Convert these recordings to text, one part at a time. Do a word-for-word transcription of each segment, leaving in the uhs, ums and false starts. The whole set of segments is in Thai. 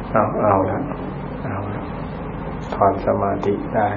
เอาเอาละเอาละถอนสมาธิได้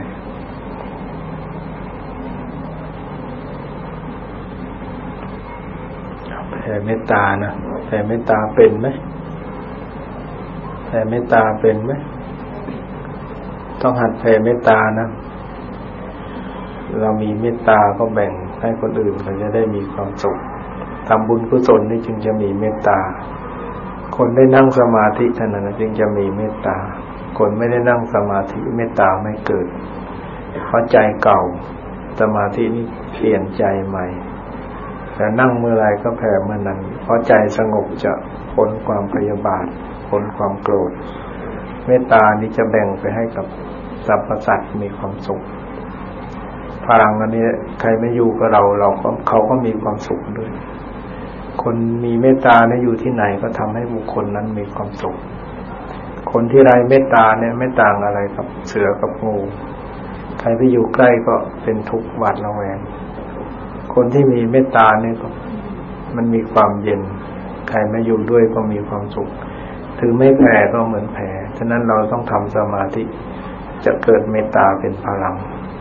แผ่เมตตานะแผ่เมตตาเป็นไหมแผ่เมตตาเป็นไหมต้องหัดแผ่เมตตานะเรามีเมตตาก็แบ่งให้คนอื่นเขาจะได้มีความสุขทำบุญกุศลนี่จึงจะมีเมตตาคนได้นั่งสมาธิเท่านั้นจึงจะมีเมตตาคนไม่ได้นั่งสมาธิเมตตาไม่เกิดเพราะใจเก่าสมาธินี่เปลี่ยนใจใหม่แต่นั่งเมื่อไรก็แผ่เมื่อนั้นเพราะใจสงบจะพ้นความพยาบาทพ้นความโกรธเมตตานี้จะแบ่งไปให้กับสรรพสัตว์มีความสุขพลังอันนี้ใครไม่อยู่กับเราเราก็เขาก็มีความสุขด้วยคนมีเมตตาเนี่ยอยู่ที่ไหนก็ทำให้บุคคลนั้นมีความสุขคนที่ไร้เมตตาเนี่ยไม่ต่างอะไรกับเสือกับงูใครไปอยู่ใกล้ก็เป็นทุกข์หวาดระแวงคนที่มีเมตตาเนี่ยก็มันมีความเย็นใครไม่อยู่ด้วยก็มีความสุขถือไม่แผ่ก็เหมือนแผ่ฉะนั้นเราต้องทำสมาธิจะเกิดเมตตาเป็นพลัง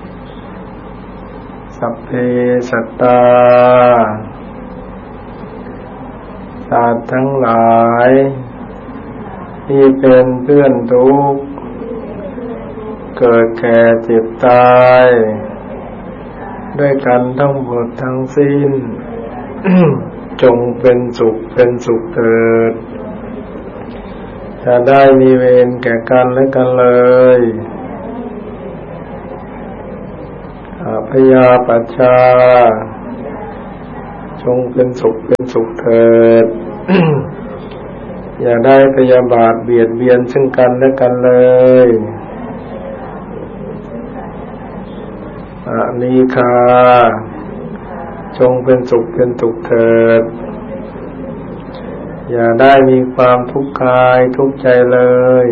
สัพเพสัตตาสัตว์ทั้งหลายที่เป็นเพื่อนทุกข์เกิดแก่เจ็บตายด้วยกันทั้งหมดทั้งสิ้น จงเป็นสุขเป็นสุขเถิดจะได้มีเวรแก่กันและกันเลยอภยาปัชชาจงเป็นสุขเป็นสุขเถิด อย่าได้พยาบาทเบียดเบียนซึ่งกันและกันเลยอนีฆาจงเป็นสุขเป็นสุขเถิดอย่าได้มีความทุกข์กายทุกข์ใจเลย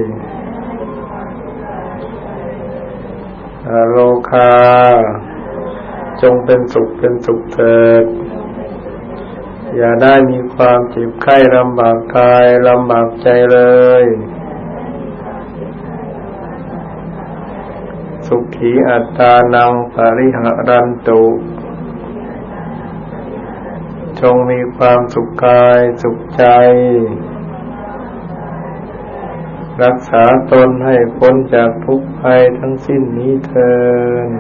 อโลคาจงเป็นสุขเป็นสุขเถิดอย่าได้มีความเจ็บไข้ลำบากกายลำบากใจเลยสุขีอัตตานังปริหารันตุจงมีความสุขกายสุขใจรักษาตนให้พ้นจากทุกข์ภัยทั้งสิ้นนี้เถิด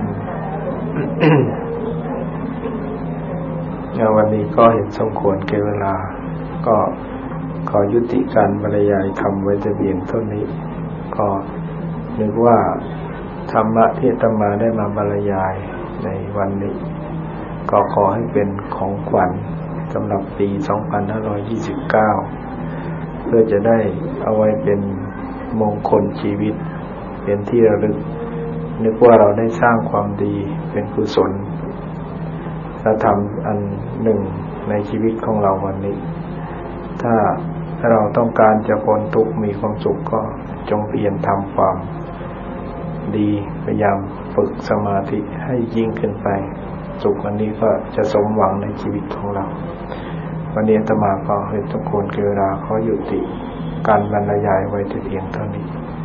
วันนี้ก็เห็นสมควรแก่เวลาก็ขอยุติการบรรยายธรรมไว้แต่เพียงเท่านี้ก็นึกว่าธรรมะที่อาตมาได้มาบรรยายในวันนี้ก็ขอให้เป็นของขวัญสำหรับปีสองพันห้าร้อยยี่สิบเก้าเพื่อจะได้เอาไว้เป็นมงคลชีวิตเป็นที่ระลึกนึกว่าเราได้สร้างความดีเป็นกุศลและทำอันหนึ่งในชีวิตของเราวันนี้ถ้าเราต้องการจะพ้นทุกข์มีความสุขก็จงเพียรทำความดีพยายามฝึกสมาธิให้ยิ่งขึ้นไปสุขอันนี้ก็จะสมหวังในชีวิตของเราวันนี้อาตมาก็เห็นสมควรแก่เวลาขอยุติการบรรยายไว้แต่เพียงเท่านี้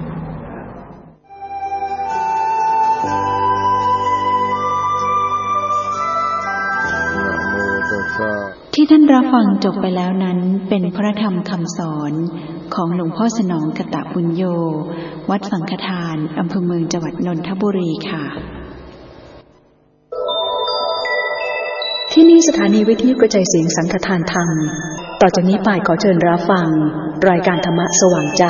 ที่ท่านรับฟังจบไปแล้วนั้นเป็นพระธรรมคำสอนของหลวงพ่อสนองกตปุญโญวัดสังฆทานอำเภอเมืองจังหวัดนนทบุรีค่ะที่นี่สถานีวิทยุกระจายเสียงสังฆทานธรรมต่อจากนี้ไปขอเชิญรับฟังรายการธรรมะสว่างใจ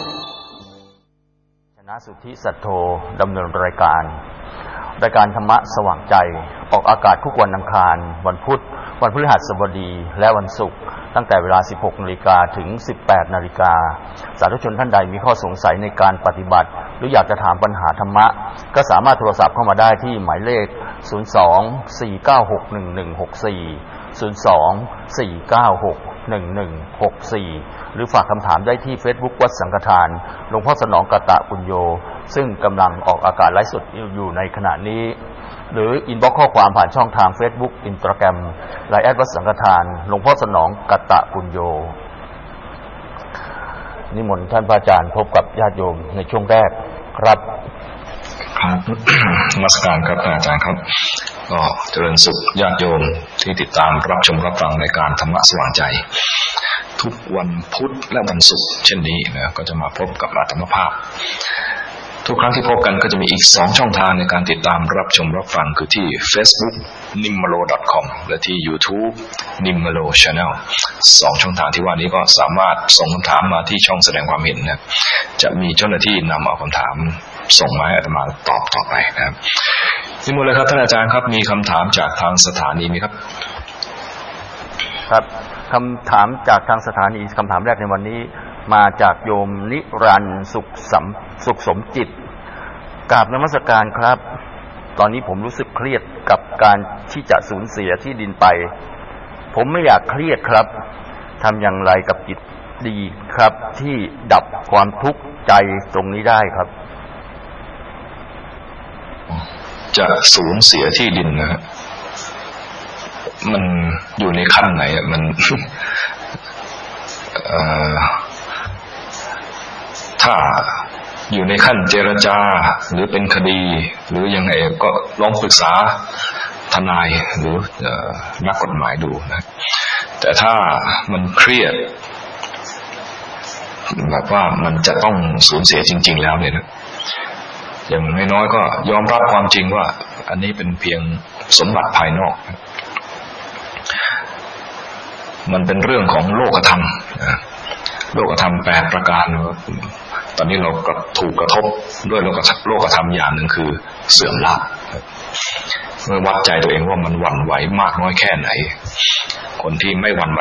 ชนะสุทธิสัทโธดำเนินรายการรายการธรรมะสว่างใจออกอากาศทุกวันอังคารวันพุธวันพฤหัสบดีและวันศุกร์ตั้งแต่เวลา สิบหกนาฬิกา ถึง สิบแปดนาฬิกา สาธุชนท่านใดมีข้อสงสัยในการปฏิบัติหรืออยากจะถามปัญหาธรรมะก็สามารถโทรศัพท์เข้ามาได้ที่หมายเลขศูนย์ สอง สี่ เก้า หก หนึ่ง หนึ่ง หก สี่ ศูนย์ สอง สี่ เก้า หก หนึ่ง หนึ่ง หก สี่หรือฝากคำถามได้ที่ Facebook วัดสังฆทานหลวงพ่อสนองกตปุญโญซึ่งกำลังออกอากาศไลฟ์สดอยู่ในขณะนี้หรืออินบ็อกซ์ข้อความผ่านช่องทาง Facebook Instagram ไลน์แอดวัดสังฆทานหลวงพ่อสนองกตปุญโญนิมนต์ท่านพระอาจารย์พบกับญาติโยมในช่วงแรกครับครับ นมัสการครับอาจารย์ครับก็เจริญสุขญาติโยมที่ติดตามรับชมรับฟังในการธรรมะสว่างใจทุกวันพุธและวันศุกร์เช่นนี้นะก็จะมาพบกับอาตมภาพทุกครั้งที่พบกันก็จะมีอีกสองช่องทางในการติดตามรับชมรับฟังคือที่ Facebook นิมมโล ดอท คอม และที่ YouTube นิมมโล Channel สองช่องทางที่ว่านี้ก็สามารถส่งคำถามมาที่ช่องแสดงความเห็นนะจะมีเจ้าหน้าที่นำเอาคำถามส่งมาให้อาตมาตอบต่อไปนะครับนิมนต์เลยครับท่านอาจารย์ครับมีคำถามจากทางสถานีไหมครับครับคำถามจากทางสถานีคำถามแรกในวันนี้มาจากโยมนิรันดร์สุขสมสุขสมจิตกราบนมัสการครับตอนนี้ผมรู้สึกเครียดกับการที่จะสูญเสียที่ดินไปผมไม่อยากเครียดครับทำอย่างไรกับจิตดีครับที่ดับความทุกข์ใจตรงนี้ได้ครับจะสูญเสียที่ดินนะฮะมันอยู่ในขั้นไหนอ่ะมันเอ่อถ้าอยู่ในขั้นเจรจาหรือเป็นคดีหรือยังไงก็ลองปรึกษาทนายหรือนักกฎหมายดูนะแต่ถ้ามันเครียดแบบว่ามันจะต้องสูญเสียจริงๆแล้วเนี่ยนะอย่างน้อยๆก็ยอมรับความจริงว่าอันนี้เป็นเพียงสมบัติภายนอกมันเป็นเรื่องของโลกธรรมโลกธรรมแปดประการตอนนี้เราก็ถูกกระทบด้วยโลกธรรมโลกธรรมอย่างหนึ่งคือเสื่อมลาภเมื่อวัดใจตัวเองว่ามันหวั่นไหวมากน้อยแค่ไหนคนที่ไม่หวั่นไหว